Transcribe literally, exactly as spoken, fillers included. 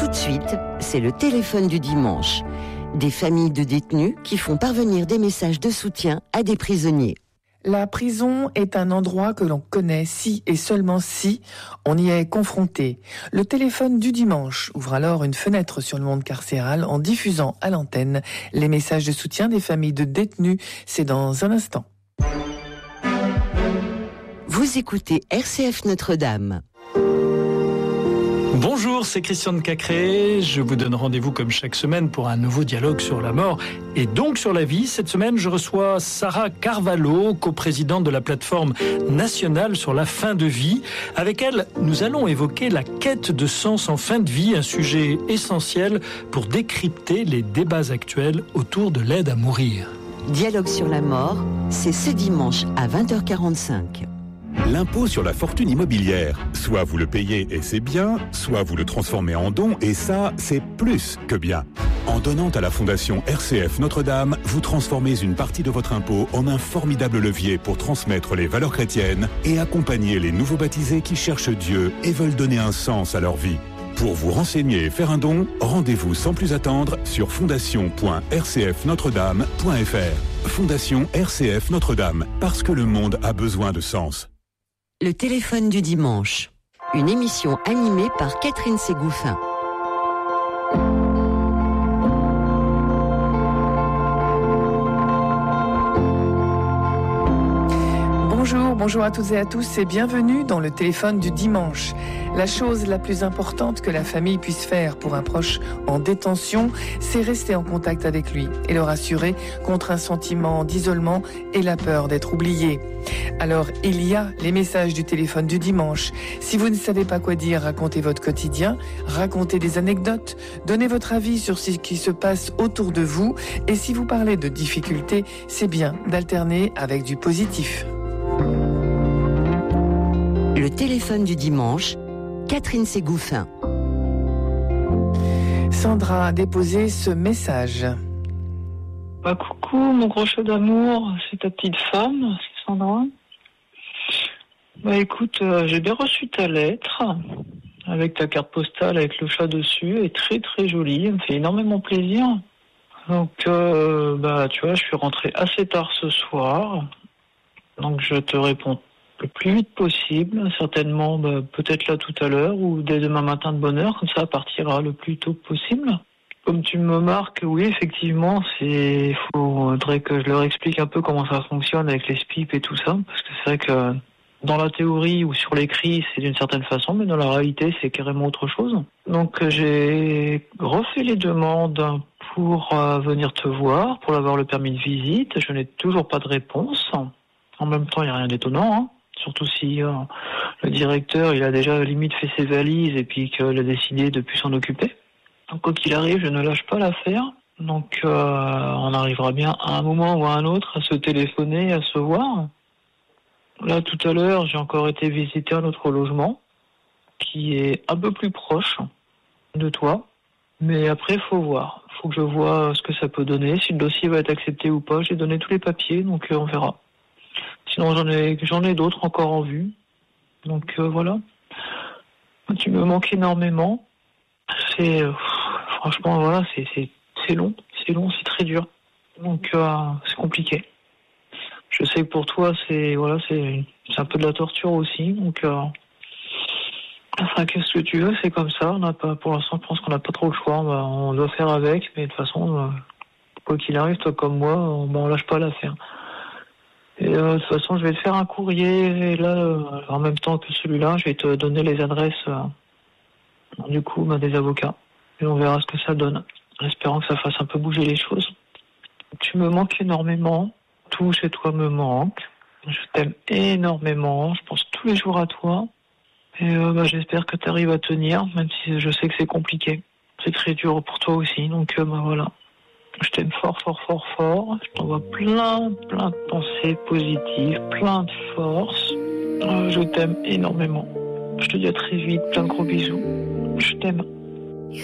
Tout de suite, c'est le téléphone du dimanche. Des familles de détenus qui font parvenir des messages de soutien à des prisonniers. La prison est un endroit que l'on connaît si et seulement si on y est confronté. Le téléphone du dimanche ouvre alors une fenêtre sur le monde carcéral en diffusant à l'antenne les messages de soutien des familles de détenus. C'est dans un instant. Vous écoutez R C F Notre-Dame. Bonjour, c'est Christian de Cacré. Je vous donne rendez-vous comme chaque semaine pour un nouveau dialogue sur la mort et donc sur la vie. Cette semaine, je reçois Sarah Carvalho, coprésidente de la plateforme nationale sur la fin de vie. Avec elle, nous allons évoquer la quête de sens en fin de vie, un sujet essentiel pour décrypter les débats actuels autour de l'aide à mourir. Dialogue sur la mort, c'est ce dimanche à vingt heures quarante-cinq. L'impôt sur la fortune immobilière. Soit vous le payez et c'est bien, soit vous le transformez en don et ça, c'est plus que bien. En donnant à la Fondation R C F Notre-Dame, vous transformez une partie de votre impôt en un formidable levier pour transmettre les valeurs chrétiennes et accompagner les nouveaux baptisés qui cherchent Dieu et veulent donner un sens à leur vie. Pour vous renseigner et faire un don, rendez-vous sans plus attendre sur fondation point r c f notre dame point f r. Fondation R C F Notre-Dame, parce que le monde a besoin de sens. Le téléphone du dimanche, une émission animée par Catherine Ségouffin. Bonjour, bonjour à toutes et à tous et bienvenue dans le téléphone du dimanche. La chose la plus importante que la famille puisse faire pour un proche en détention, c'est rester en contact avec lui et le rassurer contre un sentiment d'isolement et la peur d'être oublié. Alors, il y a les messages du téléphone du dimanche. Si vous ne savez pas quoi dire, racontez votre quotidien, racontez des anecdotes, donnez votre avis sur ce qui se passe autour de vous. Et si vous parlez de difficultés, c'est bien d'alterner avec du positif. Le téléphone du dimanche, Catherine Ségouffin. Sandra a déposé ce message. Bah, coucou, mon gros chat d'amour, c'est ta petite femme, c'est Sandra. Bah écoute, euh, j'ai bien reçu ta lettre, avec ta carte postale avec le chat dessus, elle est très très jolie, elle me fait énormément plaisir. Donc, euh, bah tu vois, je suis rentré assez tard ce soir, donc je te réponds le plus vite possible, certainement bah, peut-être là tout à l'heure, ou dès demain matin de bonne heure, comme ça partira le plus tôt possible. Comme tu me marques, oui, effectivement, c'est, faudrait que je leur explique un peu comment ça fonctionne avec les S P I P et tout ça, parce que c'est vrai que dans la théorie ou sur l'écrit, c'est d'une certaine façon, mais dans la réalité, c'est carrément autre chose. Donc, j'ai refait les demandes pour euh, venir te voir, pour avoir le permis de visite. Je n'ai toujours pas de réponse. En même temps, il n'y a rien d'étonnant, hein. Surtout si euh, le directeur, il a déjà limite fait ses valises et puis qu'il a décidé de plus s'en occuper. Donc, quoi qu'il arrive, je ne lâche pas l'affaire. Donc, euh, on arrivera bien à un moment ou à un autre à se téléphoner, à se voir. Là, tout à l'heure, j'ai encore été visiter un autre logement qui est un peu plus proche de toi. Mais après, il faut voir. Il faut que je vois ce que ça peut donner. Si le dossier va être accepté ou pas, j'ai donné tous les papiers, donc euh, on verra. Sinon, j'en ai, j'en ai d'autres encore en vue. Donc, euh, voilà. Tu me manques énormément. C'est... Euh, franchement, voilà, c'est, c'est, c'est long. C'est long, c'est très dur. Donc, euh, c'est compliqué. Je sais que pour toi, c'est voilà, c'est, c'est un peu de la torture aussi. Donc, euh, enfin, qu'est-ce que tu veux, c'est comme ça. On n'a pas, pour l'instant, je pense qu'on n'a pas trop le choix. On, va, on doit faire avec, mais de toute façon, euh, quoi qu'il arrive, toi comme moi, on, ben, on lâche pas l'affaire. Et euh, de toute façon, je vais te faire un courrier. Et là, euh, en même temps que celui-là, je vais te donner les adresses euh, du coup ben, des avocats. Et on verra ce que ça donne. En espérant que ça fasse un peu bouger les choses. Tu me manques énormément. Tout chez toi me manque. Je t'aime énormément. Je pense tous les jours à toi. Et euh, bah, j'espère que tu arrives à tenir, même si je sais que c'est compliqué. C'est très dur pour toi aussi. Donc euh, bah, voilà. Je t'aime fort, fort, fort, fort. Je t'envoie plein, plein de pensées positives, plein de force. Euh, je t'aime énormément. Je te dis à très vite. Plein de gros bisous. Je t'aime.